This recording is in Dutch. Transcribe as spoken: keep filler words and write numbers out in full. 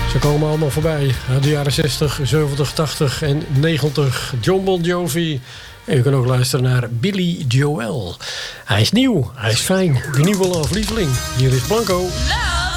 Ze komen allemaal voorbij. Uit de jaren zestig, zeventig, tachtig en negentig. John Bon Jovi. En u kan ook luisteren naar Billy Joel. Hij is nieuw, hij is fijn. De nieuwe Love Lieveling. Hier is Blanco.